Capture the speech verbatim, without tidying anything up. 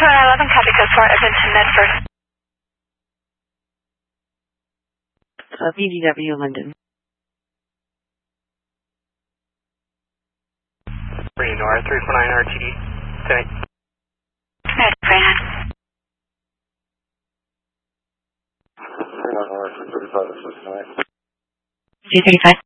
nine eleven, copy code four, Edmonton, Medford. Uh, B D W, London. Three North, three four nine R T D. Tonight. Medford. Three North, three thirty-five, this is tonight. two thirty-five.